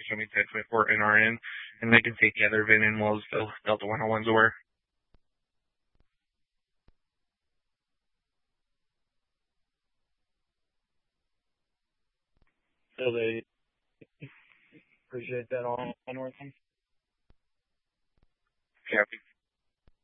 swimming text with for an RN, and they can take the other VIN in while the Delta 101s are. So they appreciate that all on Northland? Copy.